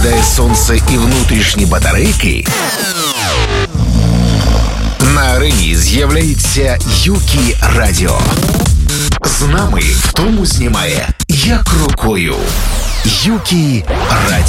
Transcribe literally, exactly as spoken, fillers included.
сідає сонце і внутрішні батарейки, на арені з'являється Юкі Радіо. З нами втому знімає як рукою. Юкі Радіо.